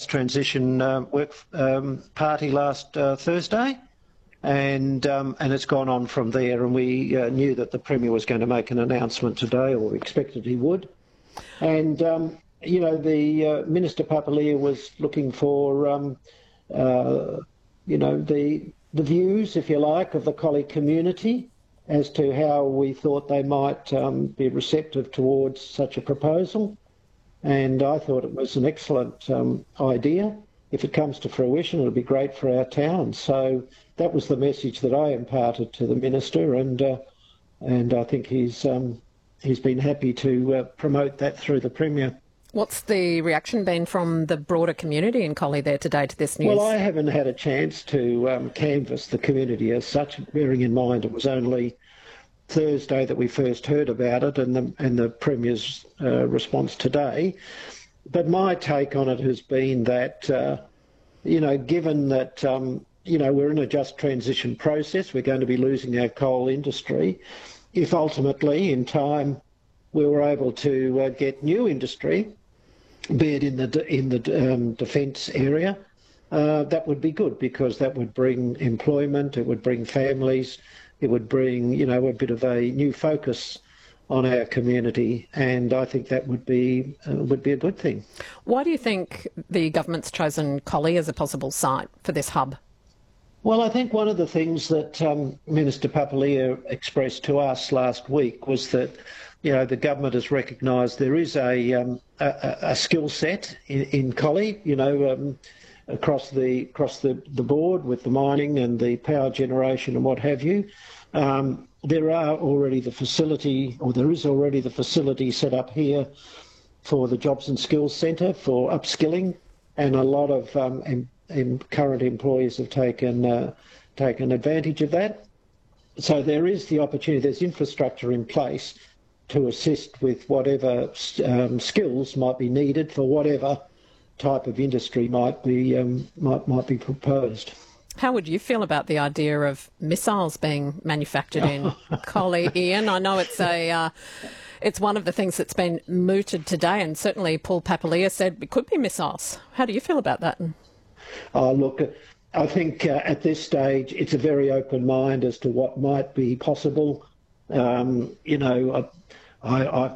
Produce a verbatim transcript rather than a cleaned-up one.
Just Transition uh, Work um, Party last uh, Thursday, and um, and it's gone on from there. And we uh, knew that the Premier was going to make an announcement today, or we expected he would. And um, you know, the uh, Minister Papalia was looking for um, uh, you know the the views, if you like, of the colleague community as to how we thought they might um, be receptive towards such a proposal. And I thought it was an excellent um, idea. If it comes to fruition, it'll be great for our town. So that was the message that I imparted to the Minister, and uh, and I think he's um, he's been happy to uh, promote that through the Premier. What's the reaction been from the broader community in Collie there today to this news? Well, I haven't had a chance to um, canvass the community as such, bearing in mind it was only Thursday that we first heard about it, and the, and the Premier's uh, response today. But my take on it has been that, uh, you know, given that, um, you know, we're in a just transition process, we're going to be losing our coal industry. If ultimately, in time, we were able to uh, get new industry, be it in the in the um, defence area, uh, that would be good, because that would bring employment, it would bring families, it would bring, you know, a bit of a new focus on our community, and I think that would be uh, would be a good thing. Why do you think the government's chosen Collie as a possible site for this hub? Well, I think one of the things that um, Minister Papalia expressed to us last week was that, you know, the government has recognised there is a um, a, a skill set in, in Collie, you know, um, across the across the, the board with the mining and the power generation and what have you. Um, there are already the facility, or there is already the facility set up here for the Jobs and Skills Centre for upskilling, and a lot of um, em, em, current employees have taken uh, taken advantage of that. So there is the opportunity, there's infrastructure in place to assist with whatever um, skills might be needed for whatever type of industry might be um, might might be proposed. How would you feel about the idea of missiles being manufactured in Collie, Ian? I know it's a uh, it's one of the things that's been mooted today, and certainly Paul Papalia said it could be missiles. How do you feel about that? Oh, look, I think uh, at this stage it's a very open mind as to what might be possible. Um, you know, I, I,